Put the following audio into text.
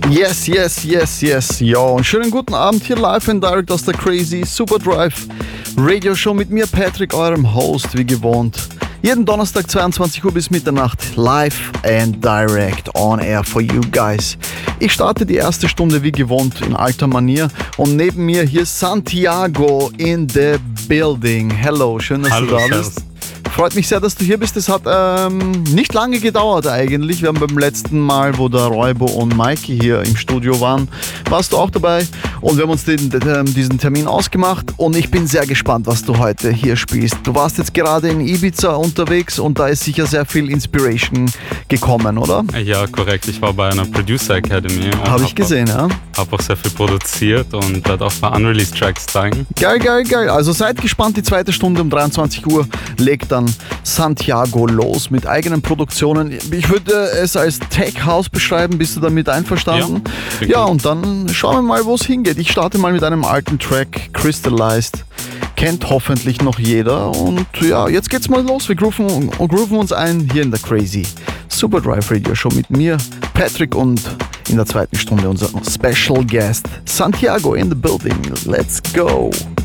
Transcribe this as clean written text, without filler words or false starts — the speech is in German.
Yes, yes, yes, yes. Ja, und schönen guten Abend hier live and direct aus der Crazy Super Drive Radio Show mit mir, Patrick, eurem Host, wie gewohnt. Jeden Donnerstag 22 Uhr bis Mitternacht live and direct on air for you guys. Ich starte die erste Stunde wie gewohnt in alter Manier und neben mir hier Santiago in the building. Hello, schön, dass du da bist. Freut mich sehr, dass du hier bist. Es hat nicht lange gedauert eigentlich. Wir haben beim letzten Mal, wo der Räubo und Mikey hier im Studio waren, warst du auch dabei. Und wir haben uns diesen Termin ausgemacht. Und ich bin sehr gespannt, was du heute hier spielst. Du warst jetzt gerade in Ibiza unterwegs und da ist sicher sehr viel Inspiration gekommen, oder? Ja, korrekt. Ich war bei einer Producer Academy. Habe ich gesehen, ja. Habe auch sehr viel produziert und werde auch bei Unreleased Tracks zeigen. Geil, geil, geil. Also seid gespannt, die zweite Stunde um 23 Uhr legt dann Santiago los mit eigenen Produktionen. Ich würde es als Tech House beschreiben. Bist du damit einverstanden? Ja, und dann schauen wir mal, wo es hingeht. Ich starte mal mit einem alten Track, Crystallized. Kennt hoffentlich noch jeder. Und ja, jetzt geht's mal los. Wir grooven uns ein hier in der Crazy Super Drive Radio Show mit mir, Patrick, und in der zweiten Stunde unser Special Guest Santiago in the building. Let's go!